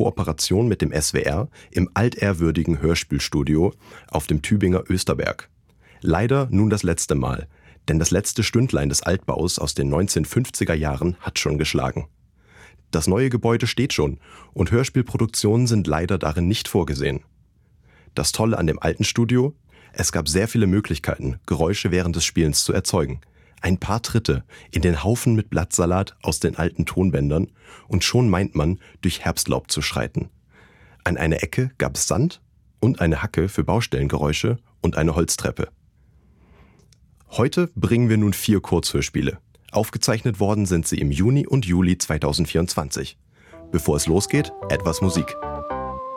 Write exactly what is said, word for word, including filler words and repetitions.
Kooperation mit dem S W R im altehrwürdigen Hörspielstudio auf dem Tübinger Österberg. Leider nun das letzte Mal, denn das letzte Stündlein des Altbaus aus den neunzehnhundertfünfziger Jahren hat schon geschlagen. Das neue Gebäude steht schon und Hörspielproduktionen sind leider darin nicht vorgesehen. Das Tolle an dem alten Studio: Es gab sehr viele Möglichkeiten, Geräusche während des Spielens zu erzeugen. Ein paar Tritte in den Haufen mit Blattsalat aus den alten Tonbändern und schon meint man, durch Herbstlaub zu schreiten. An einer Ecke gab es Sand und eine Hacke für Baustellengeräusche und eine Holztreppe. Heute bringen wir nun vier Kurzhörspiele. Aufgezeichnet worden sind sie im Juni und Juli zweitausendvierundzwanzig. Bevor es losgeht, etwas Musik.